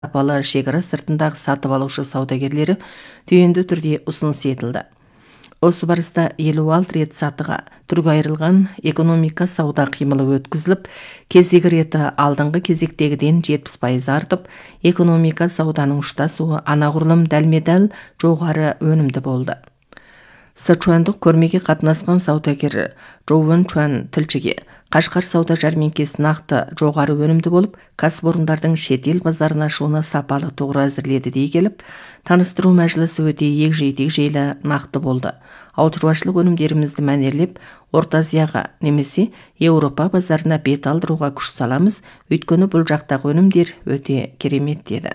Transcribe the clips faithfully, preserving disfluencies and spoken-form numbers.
сапалы шекара сыртындағы сатып алушы саудагерлері түйінді түрде ұсыныс етілді. Осы барыста елу алты рет сатыға түрге айырылған экономика сауда қимылы өткізіліп, кезегі реті алдыңғы кезектегіден жетпіс пайыз артып, экономика сауданың ұштасуы анағұрлым дәлме-дәл жоғары өнімді болды. Сычуандық көрмеге қатынасқан саудагері Жоу Вэнчуан тілшіге Қашқар сауда жәрмеңкесі нақты жоғары өнімді болып, кәсіпорындардың шетел базарына ашуына сапалы тұғыр әзірледі дей келіп, таныстыру мәжілісі өте егжей-тегжейлі нақты болды. Ауыл шаруашылық өнімдерімізді мәнерлеп, Орта Азияға немесе Еуропа базарына бет алдыруға күш саламыз, өйткені бұл жақтағы өнімдер өте керемет деді.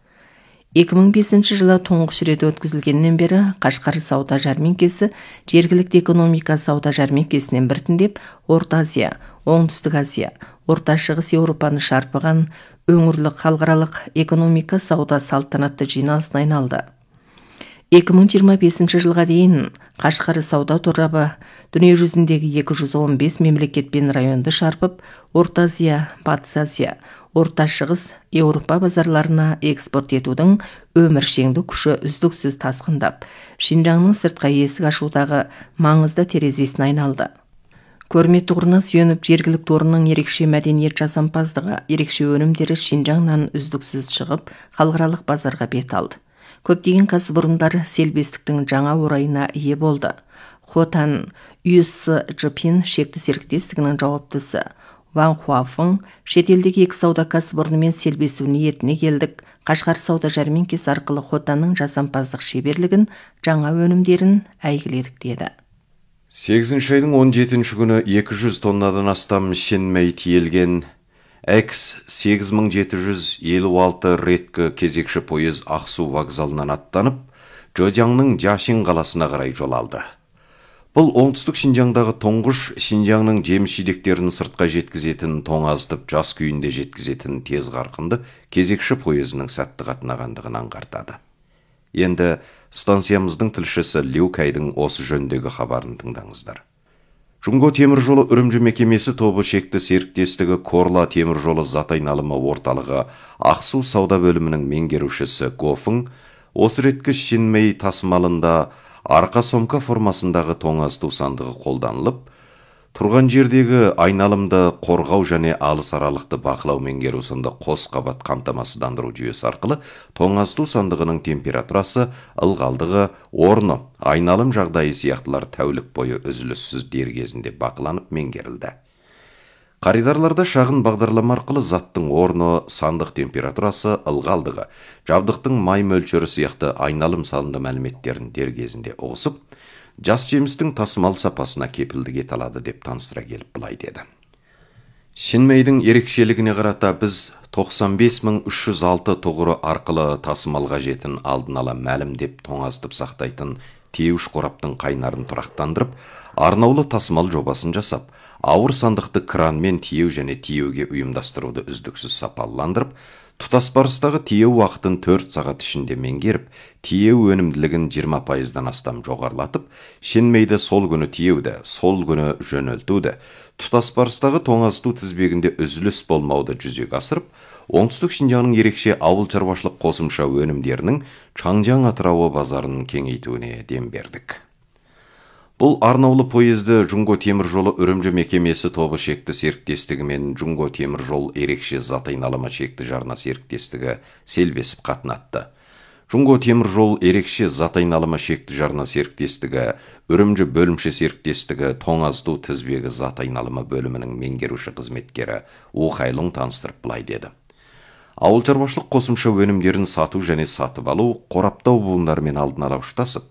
екі мың бесінші жылы тұңғыш рет өткізілгеннен бері Қашқар сауда жәрмеңкесі жергілікті экономика сауда жәрмеңкесінен біртіндеп Орта Азия, Оңтүстік Азия, Орта Шығыс Еуропаны шарпыған өңірлік халықаралық экономика сауда салтанатты жиналысына айналды. екі мың жиырма бесінші жылға дейін Қашқар сауда торабы дүние жүзіндегі екі жүз он бес мемлекет пен районды шарпып, Орта Азия, Батыс Азия, Орта Шығыс Еуропа базарларына экспорт етудің өміршеңді күші үздіксіз тасқындап, Шинжаңның сыртқа есік ашудағы маңызды терезесіне айналды. Көрме тұғырына сүйеніп, жергілікті орынның ерекше мәдениет жасампаздығы, ерекше өнімдері Шинжаңнан үздіксіз шығып, халықаралық базарға бет алды. Көптеген кәсіпорындар селбестіктің жаңа орайына ие болды. Хотан ю эс джи шекті серіктестігінің жауаптысы Ван Хуафың шетелдегі екі сауда кәсіпорнымен селбесу ниетіне келдік. Қашқар сауда жәрмеңкесі арқылы Хотанның жасампаздық шеберлігін, жаңа өнімдерін әйгіледік деді. сегізінші айдың он жетінші күні екі жүз тоннадан астам шенмей тиелген Экс сегіз мың жеті жүз елу алты реткі кезекші пойыз Ақсу вокзалынан аттанып, Жоджаңның Жашин қаласына қарай жол алды. Бұл оңтүстік Шинжаңдағы тұңғыш Шинжаңның жеміс-жидектерін сыртқа жеткізетін, тоңазытып жас күйінде жеткізетін тез қарқынды кезекші пойызының сәтті қатынағандығын аңғартады. Енді станциямыздың тілшісі Лю Кайдың осы жөндегі хабарын тыңдаңыздар. Жунго темір жолы үрімжі мекемесі тобы шекті серіктестігі Корла темір жолы зат айналымы орталығы Ақсу сауда бөлімінің меңгерушісі Гофың осы реткі шенмей тасымалында арқа сомка формасындағы тоңазыту сандығы қолданылып, тұрған жердегі айналымды қорғау және алыс аралықты бақылау меңгеру сынды қос қабат қамтамасыздандыру жүйесі арқылы тоңазыту сандығының температурасы, ылғалдығы, орны, айналым жағдайы сияқтылар тәулік бойы үзіліссіз дер кезінде бақыланып меңгерілді. Қаридарларда шағын бағдарлама арқылы заттың орны, сандық температурасы, ылғалдығы, жабдықтың май мөлшері сияқты айналым санды мәліметтерін дер кезінде ұғысып, жас жемістің тасымал сапасына кепілдік ете алады деп таныстыра келіп былай деді. Шенмейдің ерекшелігіне қарата біз тоқсан бес мың үш жүз алты тұғыры арқылы тасымалға жетін алдын ала мәлім деп тоңазытып сақтайтын тиеуіш қораптың қайнарын тұрақтандырып, арнаулы тасымал жобасын жасап, ауыр сандықты кранмен тиеу және тиеуге ұйымдастыруды үздіксіз сапаландырып, тұтас барыстағы тиеу уақытын төрт сағат ішінде меңгеріп, тиеу өнімділігін жиырма пайыздан астам жоғарлатып, шенмейді сол күні тиеуді, сол күні жөнелтуді, тұтас барыстағы тоңазыту тізбегінде үзіліс болмауды жүзеге асырып, оңтүстік Шинжаңның ерекше ауыл шаруашылық қосымша өнімдерінің Чаңжаң атырауы базарының кеңейтуіне дем бердік. Бұл арнаулы пойызды Жунго темір жолы үрімжі мекемесі тобы шекті серіктестігі мен Жунго темір жол ерекше зат айналымы шекті жарна серіктестігі селбесіп қатынатты. Жунго темір жол ерекше зат айналымы шекті жарна серіктестігі үрімжі бөлімше серіктестігі тоңазыту тізбегі зат айналымы бөлімінің меңгеруші қызметкері Ухайлың таныстырып былай деді. Ауыл шаруашылық қосымша өнімдерін сату және сатып алу, қораптау буындарымен алдын ала ұштасып,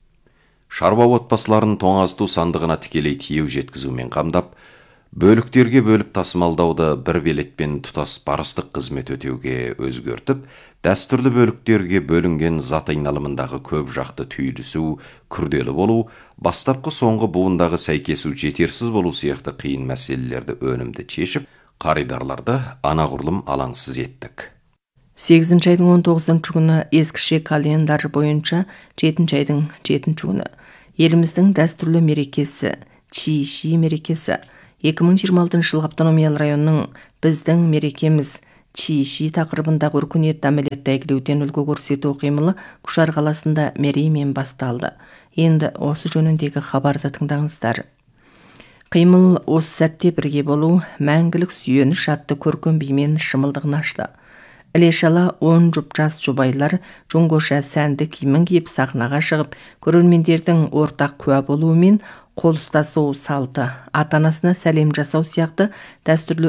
шаруа отбасыларын тоңазыту сандығына тікелей тиеу жеткізумен қамдап, бөліктерге бөліп тасымалдауды бір белетпен тұтас барыстық қызмет өтеуге өзгертіп, дәстүрлі бөліктерге бөлінген зат айналымындағы көп жақты түйілісу, күрделі болу, бастапқы соңғы буындағы сәйкесу жетерсіз болу сияқты қиын мәселелерді өнімді шешіп, қаридарларды анағұрлым алаңсыз еттік. сегізінші айдың он тоғызыншы күні ескіше календар бойынша жетінші айдың жетінші күні еліміздің дәстүрлі мерекесі Чи-Ши мерекесі екі мың жиырма алтыншы жылғы автономиялы районның біздің мерекеміз чиши тақырыбындағы өркениетті әмелетті әйгілеуден үлгі көрсету қимылы Кушар қаласында мереймен басталды. Енді осы жөніндегі хабарды тыңдаңыздар. Қимыл осы сәтте бірге болу, мәңгілік сүйеніш атты көркем бимен шымылдығын ашты. Іле-шала он жұп жас жұбайлар жоңғоша сәнді киімін киіп сахнаға шығып, көрермендердің ортақ куә болуымен қол ұстасу салты, ата-анасына сәлем жасау сияқты дәстүрлі